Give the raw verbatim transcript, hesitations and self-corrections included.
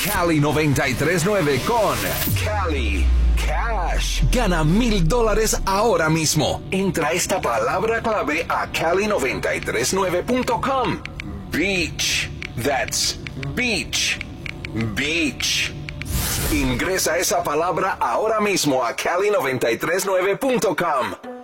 Cali noventa y tres nueve con Cali Cash. Gana mil dólares ahora mismo. Entra esta palabra clave a cali noventa y tres nueve punto com. Beach. That's beach. Beach. Ingresa esa palabra ahora mismo a cali noventa y tres nueve punto com.